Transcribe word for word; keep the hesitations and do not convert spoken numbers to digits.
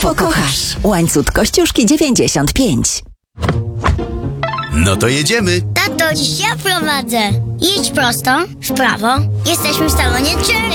pokochasz. Łańcuch Kościuszki dziewięćdziesiąt pięć. No to jedziemy. Tato, dziś ja prowadzę. Jedź prosto, w prawo. Jesteśmy w salonie J